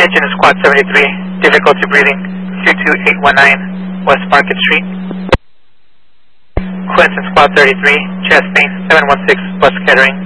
Engine Squad 73, difficulty breathing, 22819 West Market Street. Quentin Squad 33, chest pain, 716 West Kettering.